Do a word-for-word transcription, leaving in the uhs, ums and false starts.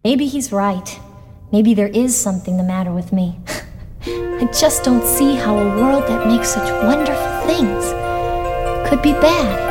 Maybe he's right. Maybe there is something the matter with me. I just don't see how a world that makes such wonderful things could be bad.